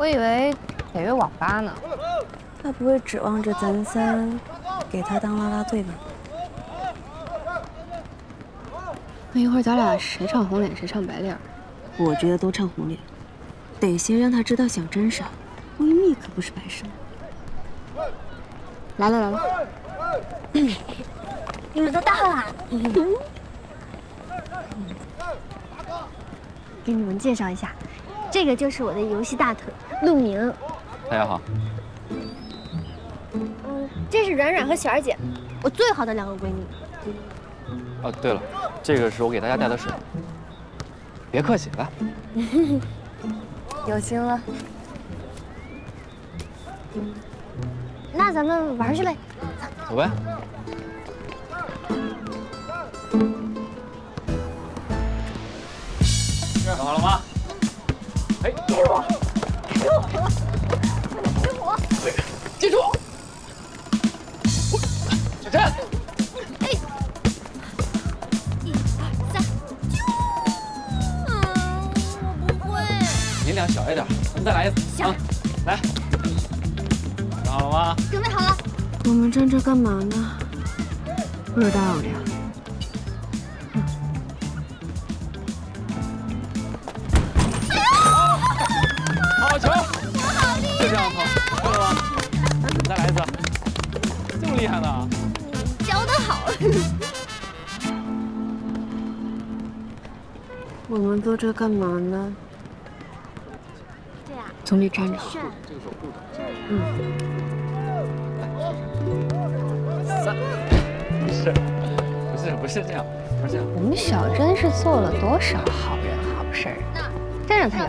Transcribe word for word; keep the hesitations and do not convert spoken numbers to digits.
我以为得约网吧呢。 他不会指望着咱仨给他当啦啦队吧？ 那一会儿咱俩谁唱红脸谁唱白脸？ 我觉得都唱红脸，得先让他知道想真傻，闺蜜可不是白生。 来了来了， 你们都到了。给你们介绍一下，这个就是我的游戏大腿陆明。 大家好。 嗯，这是软软和雪儿姐，我最好的两个闺蜜。 哦，对了，这个是我给大家带的水。别客气，来。 有心了。 那咱们玩去呗。 走呗。准备好了吗？哎，给我，给我， 给我， 记住，小陈。 哎，一二三，啾！嗯，我不会。 音量小一点，我们再来一次啊！来，准备好了吗？ 准备好了。 我们站这干嘛呢？不知道呀。 好球！就这样投，会了吗？再来一次。这么厉害呢？ 教得好。 我们坐这干嘛呢？ 对呀。 总得站着。 这个手护着。 嗯。 三，不是，不是，不是这样，不是这样。 我们小珍是做了多少好人好事儿，真让她有